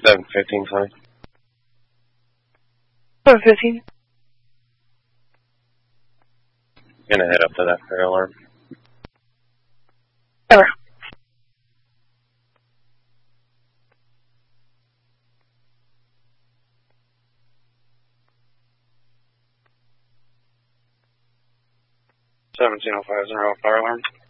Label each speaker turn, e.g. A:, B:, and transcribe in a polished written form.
A: 715, sorry.
B: 715.
A: Gonna head up to that fire alarm.
B: Ever.
A: $17.05 fire alarm.